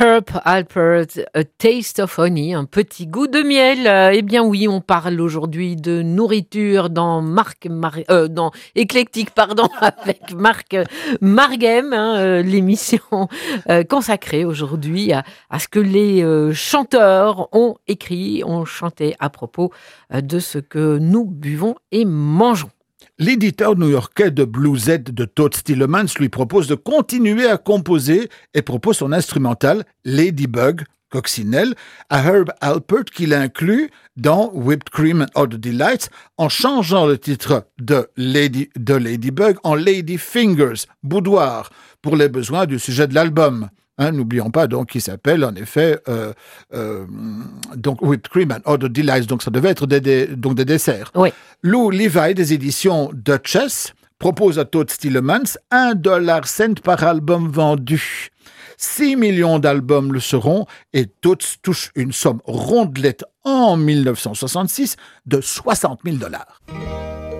Herb Alpert, A Taste of Honey, un petit goût de miel. Eh bien oui, on parle aujourd'hui de nourriture dans dans Éclectique, pardon, avec Marc Marghem, l'émission consacrée aujourd'hui à ce que les chanteurs ont écrit, ont chanté à propos de ce que nous buvons et mangeons. L'éditeur new-yorkais de Bluesette de Todd Tillemans lui propose de continuer à composer et propose son instrumental Ladybug, Coccinelle, à Herb Alpert qu'il inclut dans Whipped Cream and Other Delights en changeant le titre de Ladybug en Lady Fingers, boudoir, pour les besoins du sujet de l'album. N'oublions pas donc qu'il s'appelle en effet donc Whipped Cream and Other Delights, donc ça devait être des desserts. Oui. Lou Levi des éditions Duchess propose à Todd Tillemans $1 par album vendu. 6 millions d'albums le seront et Todd touche une somme rondelette en 1966 de $60 000.